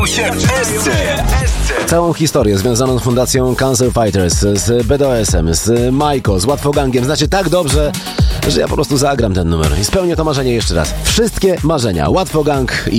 Całą historię związaną z fundacją Cancer Fighters, z BDS-em, z Majko, z Łatwogangiem znacie tak dobrze, że ja po prostu zagram ten numer i spełnię to marzenie jeszcze raz. Wszystkie marzenia. Łatwogang i